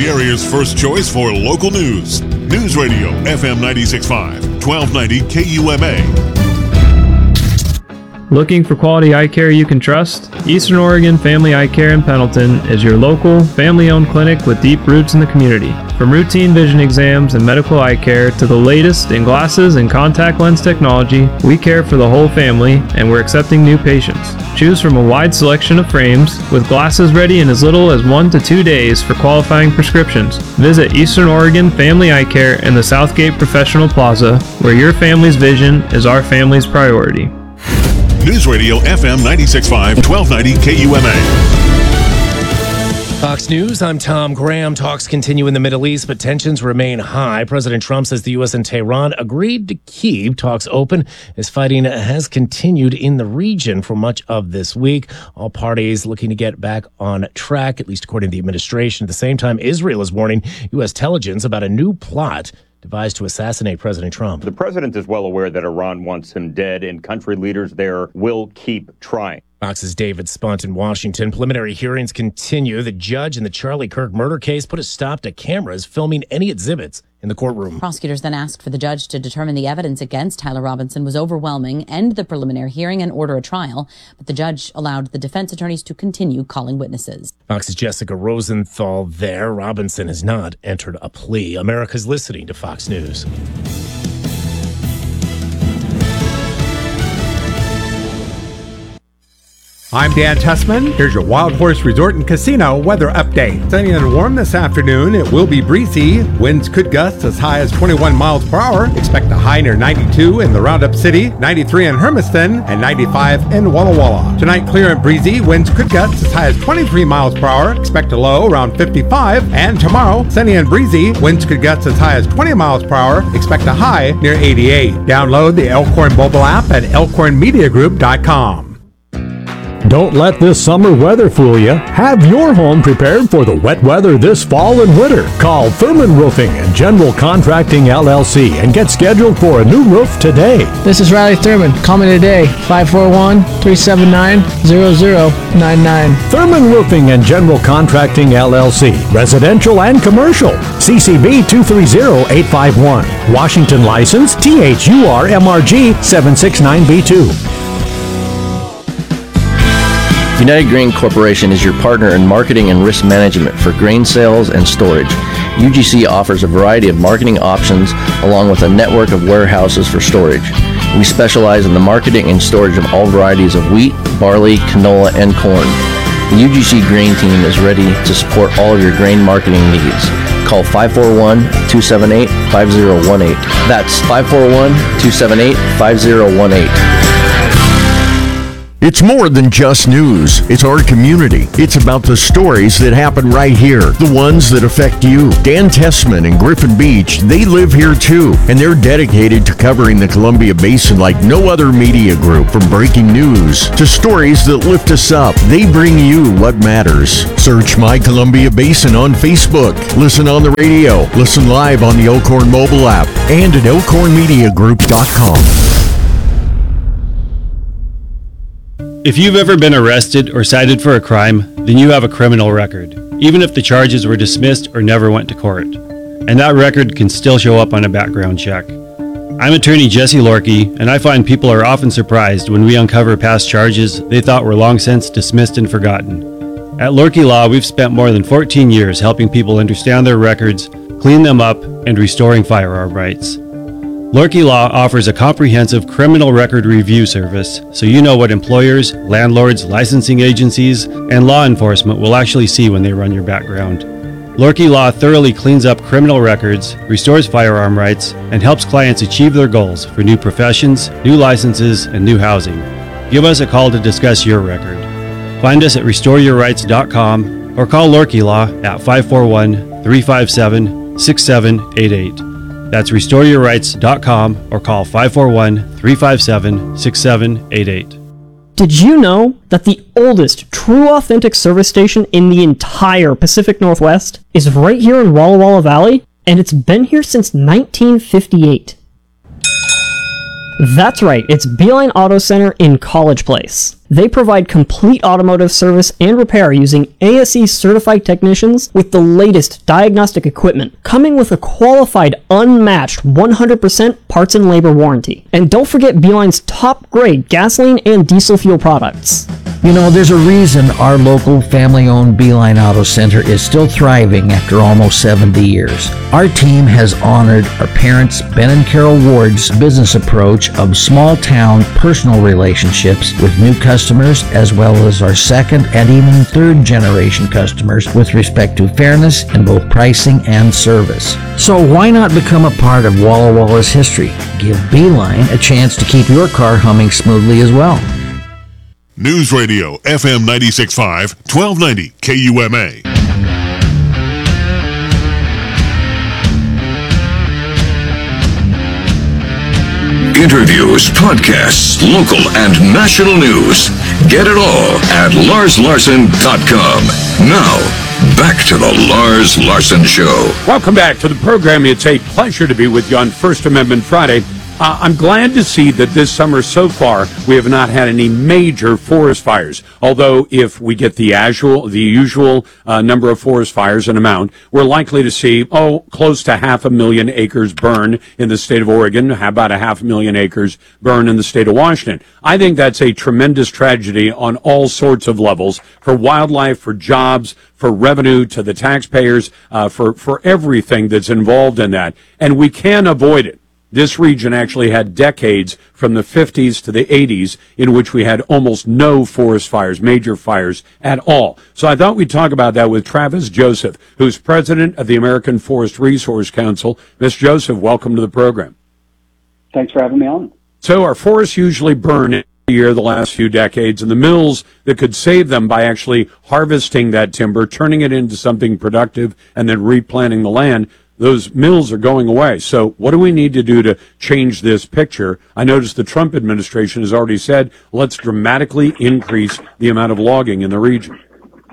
area's first choice for local news. News Radio FM 96.5, 1290 KUMA. Looking for quality eye care you can trust? Eastern Oregon Family Eye Care in Pendleton is your local, family-owned clinic with deep roots in the community. From routine vision exams and medical eye care to the latest in glasses and contact lens technology, we care for the whole family and we're accepting new patients. Choose from a wide selection of frames with glasses ready in as little as 1 to 2 days for qualifying prescriptions. Visit Eastern Oregon Family Eye Care in the Southgate Professional Plaza, where your family's vision is our family's priority. News Radio FM 96.5, 1290 KUMA. Fox News, I'm Tom Graham. Talks continue in the Middle East, but tensions remain high. President Trump says the U.S. and Tehran agreed to keep talks open as fighting has continued in the region for much of this week. All parties looking to get back on track, at least according to the administration. At the same time, Israel is warning U.S. intelligence about a new plot devised to assassinate President Trump. The president is well aware that Iran wants him dead, and country leaders there will keep trying. Fox's David Spunt in Washington. Preliminary hearings continue. The judge in the Charlie Kirk murder case put a stop to cameras filming any exhibits in the courtroom. Prosecutors then asked for the judge to determine the evidence against Tyler Robinson was overwhelming, end the preliminary hearing, and order a trial. But the judge allowed the defense attorneys to continue calling witnesses. Fox's Jessica Rosenthal there. Robinson has not entered a plea. America's listening to Fox News. I'm Dan Tessman. Here's your Wild Horse Resort and Casino weather update. Sunny and warm this afternoon. It will be breezy. Winds could gust as high as 21 miles per hour. Expect a high near 92 in the Roundup City, 93 in Hermiston, and 95 in Walla Walla. Tonight, clear and breezy. Winds could gust as high as 23 miles per hour. Expect a low around 55. And tomorrow, sunny and breezy. Winds could gust as high as 20 miles per hour. Expect a high near 88. Download the Elkhorn mobile app at elkhornmediagroup.com. Don't let this summer weather fool you. Have your home prepared for the wet weather this fall and winter. Call Thurman Roofing and General Contracting LLC and get scheduled for a new roof today. This is Riley Thurman. Call me today, 541-379-0099. Thurman Roofing and General Contracting LLC. Residential and commercial. CCB 230851. Washington license THUR-MRG 769B2. United Grain Corporation is your partner in marketing and risk management for grain sales and storage. UGC offers a variety of marketing options along with a network of warehouses for storage. We specialize in the marketing and storage of all varieties of wheat, barley, canola, and corn. The UGC Grain Team is ready to support all of your grain marketing needs. Call 541-278-5018. That's 541-278-5018. It's more than just news. It's our community. It's about the stories that happen right here, the ones that affect you. Dan Tessman and Griffin Beach, they live here too, and they're dedicated to covering the Columbia Basin like no other media group. From breaking news to stories that lift us up, they bring you what matters. Search My Columbia Basin on Facebook. Listen on the radio. Listen live on the Elkhorn mobile app and at elkhornmediagroup.com. If you've ever been arrested or cited for a crime, then you have a criminal record, even if the charges were dismissed or never went to court. And that record can still show up on a background check. I'm attorney Jesse Lorkey, and I find people are often surprised when we uncover past charges they thought were long since dismissed and forgotten. At Lorkey Law, we've spent more than 14 years helping people understand their records, clean them up, and restoring firearm rights. Lorkey Law offers a comprehensive criminal record review service, so you know what employers, landlords, licensing agencies, and law enforcement will actually see when they run your background. Lorkey Law thoroughly cleans up criminal records, restores firearm rights, and helps clients achieve their goals for new professions, new licenses, and new housing. Give us a call to discuss your record. Find us at restoreyourrights.com or call Lorkey Law at 541-357-6788. That's restoreyourrights.com or call 541-357-6788. Did you know that the oldest true authentic service station in the entire Pacific Northwest is right here in Walla Walla Valley? And it's been here since 1958. That's right, it's Beeline Auto Center in College Place. They provide complete automotive service and repair using ASE certified technicians with the latest diagnostic equipment, coming with a qualified, unmatched 100% parts and labor warranty. And don't forget Beeline's top grade gasoline and diesel fuel products. You know, there's a reason our local family-owned Beeline Auto Center is still thriving after almost 70 years. Our team has honored our parents, Ben and Carol Ward's business approach of small-town personal relationships with new customers, as well as our second and even third-generation customers with respect to fairness in both pricing and service. So why not become a part of Walla Walla's history? Give Beeline a chance to keep your car humming smoothly as well. News Radio, FM 96.5, 1290 KUMA. Interviews, podcasts, local and national news. Get it all at LarsLarson.com. Now, back to the Lars Larson Show. Welcome back to the program. It's a pleasure to be with you on First Amendment Friday. I'm glad to see that this summer so far we have not had any major forest fires. Although if we get the usual number of forest fires and amount, we're likely to see, close to 500,000 acres burn in the state of Oregon, about 500,000 acres burn in the state of Washington. I think that's a tremendous tragedy on all sorts of levels, for wildlife, for jobs, for revenue to the taxpayers, for everything that's involved in that. And we can avoid it. This region actually had decades from the 50s to the 80s in which we had almost no forest fires, major fires at all. So I thought we'd talk about that with Travis Joseph, who's president of the American Forest Resource Council. Ms. Joseph, welcome to the program. Thanks for having me on. So our forests usually burn every year the last few decades, and the mills that could save them by actually harvesting that timber, turning it into something productive, and then replanting the land, those mills are going away. So what do we need to do to change this picture? I noticed the Trump administration has already said, let's dramatically increase the amount of logging in the region.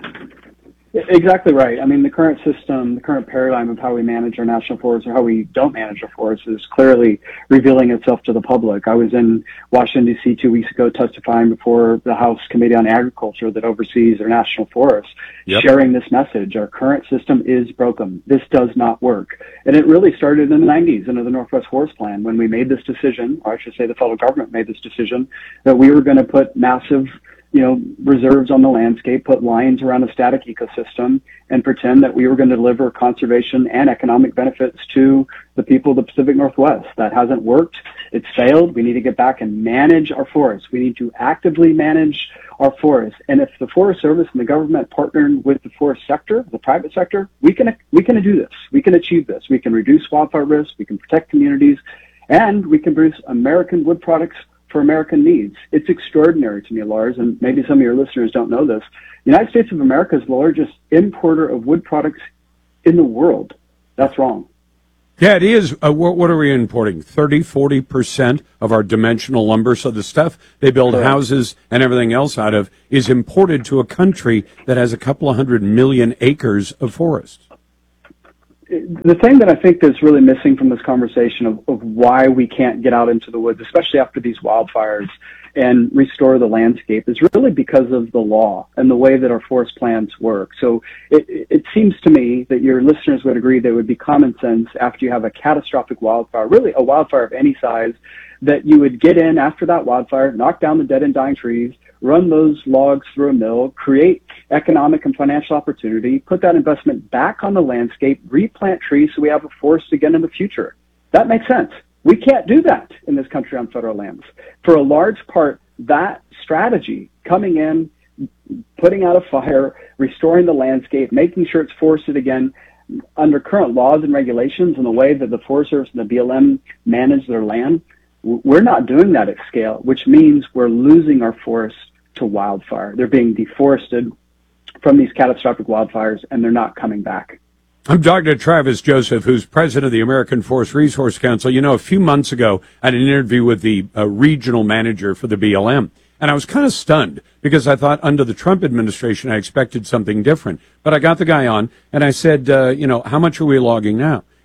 Exactly right. I mean, the current system, the current paradigm of how we manage our national forests or how we don't manage our forests is clearly revealing itself to the public. I was in Washington, D.C. 2 weeks ago testifying before the House Committee on Agriculture that oversees our national forests, sharing this message. Our current system is broken. This does not work. And it really started in the 90s under the Northwest Forest Plan when we made this decision, or I should say the federal government made this decision, that we were going to put massive reserves on the landscape, put lines around a static ecosystem, and pretend that we were going to deliver conservation and economic benefits to the people of the Pacific Northwest. That hasn't worked. It's failed. We need to get back and manage our forests. We need to actively manage our forests. And if the Forest Service and the government partnered with the forest sector, the private sector, we can do this. We can achieve this. We can reduce wildfire risk. We can protect communities, and we can produce American wood products for American needs. It's extraordinary to me, Lars, and maybe some of your listeners don't know this. The United States of America is the largest importer of wood products in the world. That's wrong. Yeah, it is. What are we importing? 40% of our dimensional lumber. So the stuff they build houses and everything else out of is imported to a country that has a couple of 100 million acres of forest. The thing that I think is really missing from this conversation of why we can't get out into the woods, especially after these wildfires, and restore the landscape is really because of the law and the way that our forest plans work. So it seems to me that your listeners would agree that it would be common sense after you have a catastrophic wildfire, really a wildfire of any size, that you would get in after that wildfire, knock down the dead and dying trees, run those logs through a mill, create economic and financial opportunity, put that investment back on the landscape, replant trees so we have a forest again in the future. That makes sense. We can't do that in this country on federal lands. For a large part, that strategy, coming in, putting out a fire, restoring the landscape, making sure it's forested again, under current laws and regulations and the way that the Forest Service and the BLM manage their land, we're not doing that at scale, which means we're losing our forests to wildfire. They're being deforested from these catastrophic wildfires, and they're not coming back. I'm Dr. Travis Joseph, who's president of the American Forest Resource Council. You know, a few months ago, I had an interview with the regional manager for the BLM, and I was kind of stunned because I thought under the Trump administration, I expected something different. But I got the guy on, and I said, how much are we logging now?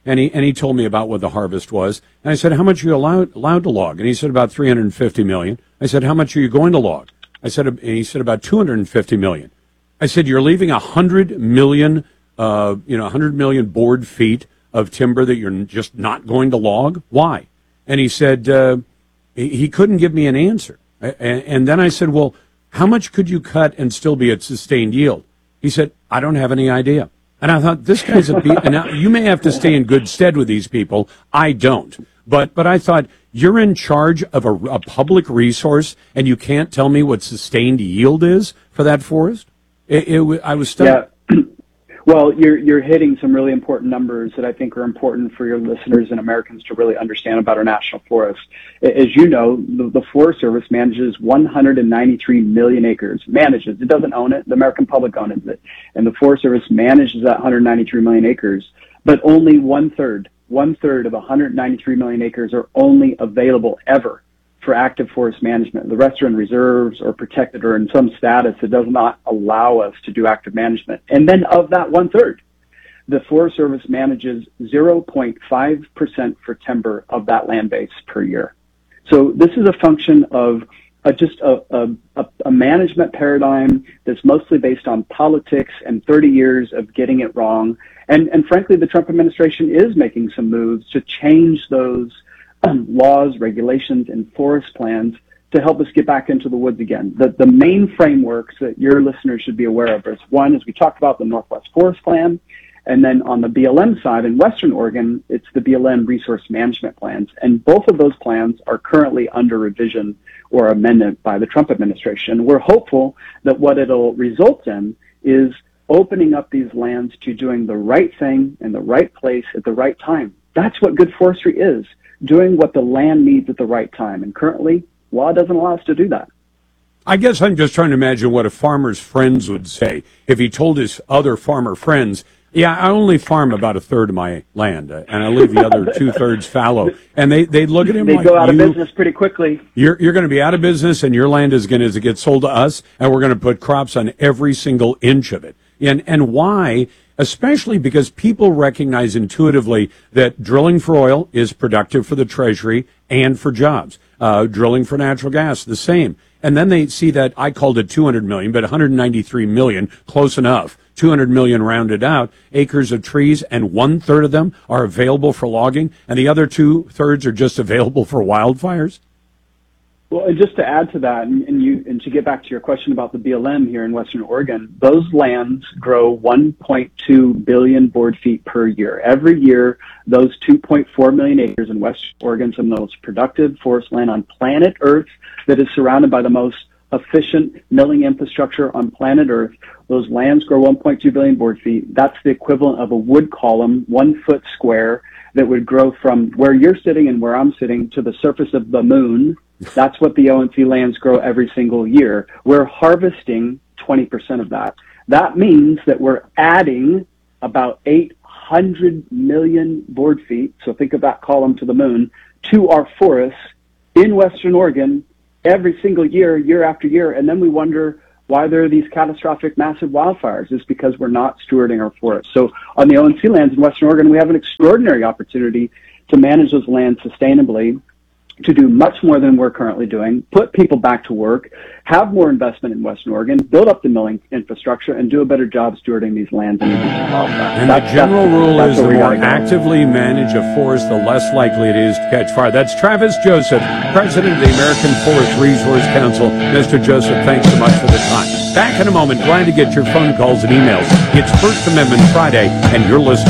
And he told me about what the harvest was. And I said, how much are you allowed to log? And he said, about 350 million. I said, how much are you going to log? And he said, about 250 million. I said, you're leaving 100 million, 100 million board feet of timber that you're just not going to log? Why? And he said, he couldn't give me an answer. And then I said, well, how much could you cut and still be at sustained yield? He said, I don't have any idea. And I thought, this guy's and now you may have to stay in good stead with these people. I don't. But I thought, you're in charge of a public resource, and you can't tell me what sustained yield is for that forest? I was stunned. Yeah. Well, you're hitting some really important numbers that I think are important for your listeners and Americans to really understand about our national forests. As you know, the Forest Service manages 193 million acres. Manages. It doesn't own it. The American public owns it. And the Forest Service manages that 193 million acres. But only one-third of 193 million acres are only available ever for active forest management. The rest are in reserves or protected or in some status that does not allow us to do active management. And then of that one-third, the Forest Service manages 0.5% for timber of that land base per year. So this is a function of just a management paradigm that's mostly based on politics and 30 years of getting it wrong. And frankly, the Trump administration is making some moves to change those laws, regulations, and forest plans to help us get back into the woods again. The main frameworks that your listeners should be aware of is, one, as we talked about, the Northwest Forest Plan, and then on the BLM side in Western Oregon, it's the BLM Resource Management Plans. And both of those plans are currently under revision or amendment by the Trump administration. We're hopeful that what it'll result in is opening up these lands to doing the right thing in the right place at the right time. That's what good forestry is. Doing what the land needs at the right time. And currently, law doesn't allow us to do that. I guess I'm just trying to imagine what a farmer's friends would say if he told his other farmer friends, yeah, I only farm about a third of my land, and I leave the other 2/3 fallow. And they'd look at him like, go out of business pretty quickly. You're going to be out of business, and your land is going to get sold to us, and we're going to put crops on every single inch of it. And why? Especially because people recognize intuitively that drilling for oil is productive for the Treasury and for jobs. Drilling for natural gas, the same. And then they see that, I called it 200 million, but 193 million, close enough, 200 million rounded out, acres of trees, and 1/3 of them are available for logging, and the other 2/3 are just available for wildfires? Well, and just to add to that, and to get back to your question about the BLM here in Western Oregon, those lands grow 1.2 billion board feet per year. Every year, those 2.4 million acres in Western Oregon, some of the most productive forest land on planet Earth that is surrounded by the most efficient milling infrastructure on planet Earth, those lands grow 1.2 billion board feet. That's the equivalent of a wood column, 1 foot square, that would grow from where you're sitting and where I'm sitting to the surface of the moon. That's what the ONC lands grow every single year. We're harvesting 20% of that. That means that we're adding about 800 million board feet, so think of that column to the moon, to our forests in Western Oregon every single year, year after year, and then we wonder why there are these catastrophic massive wildfires. It's because we're not stewarding our forests. So on the ONC lands in Western Oregon, we have an extraordinary opportunity to manage those lands sustainably, to do much more than we're currently doing, put people back to work, have more investment in Western Oregon, build up the milling infrastructure, and do a better job stewarding these lands and reducing wildfires. And the general rule is the more actively manage a forest, the less likely it is to catch fire. That's Travis Joseph, President of the American Forest Resource Council. Mr. Joseph, thanks so much for the time. Back in a moment, glad to get your phone calls and emails. It's First Amendment Friday, and you're listening